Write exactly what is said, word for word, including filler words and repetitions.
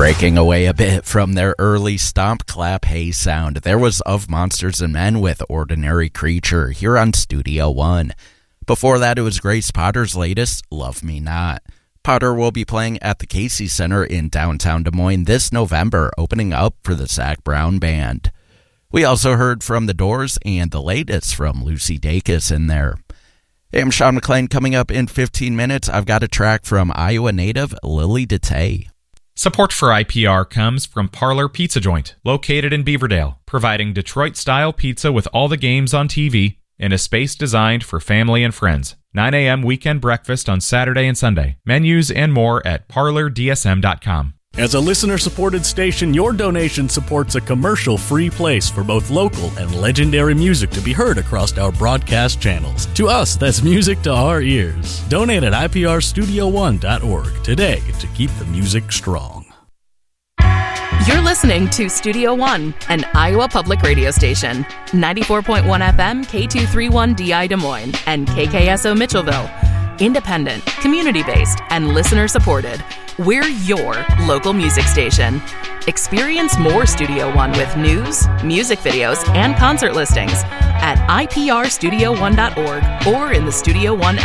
Breaking away a bit from their early stomp clap hay sound, there was Of Monsters and Men with Ordinary Creature here on Studio One. Before that, it was Grace Potter's latest, Love Me Not. Potter will be playing at the Casey Center in downtown Des Moines this November, opening up for the Zac Brown Band. We also heard from The Doors and the latest from Lucy Dacus in there. Hey, I'm Sean McLean. Coming up in fifteen minutes, I've got a track from Iowa native Lily DeTay. Support for I P R comes from Parlor Pizza Joint, located in Beaverdale, providing Detroit-style pizza with all the games on T V in a space designed for family and friends. nine a.m. weekend breakfast on Saturday and Sunday. Menus and more at parlor d s m dot com. As a listener-supported station, your donation supports a commercial-free place for both local and legendary music to be heard across our broadcast channels. To us, that's music to our ears. Donate at I P R studio one dot org today to keep the music strong. You're listening to Studio One, an Iowa public radio station. ninety-four point one F M, K two thirty-one D I Des Moines, and K K S O Mitchellville. Independent, community-based, and listener-supported. We're your local music station. Experience more Studio One with news, music videos, and concert listings at I P R studio one dot org or in the Studio One